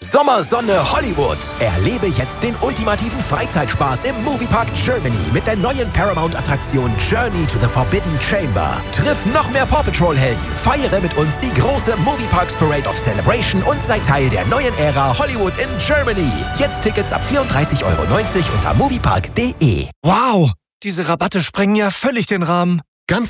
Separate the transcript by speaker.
Speaker 1: Sommer, Sonne, Hollywood. Erlebe jetzt den ultimativen Freizeitspaß im Moviepark Germany mit der neuen Paramount-Attraktion Journey to the Forbidden Chamber. Triff noch mehr Paw Patrol-Helden, feiere mit uns die große Movieparks Parade of Celebration und sei Teil der neuen Ära Hollywood in Germany. Jetzt Tickets ab 34,90 € unter moviepark.de.
Speaker 2: Wow, diese Rabatte sprengen ja völlig den Rahmen.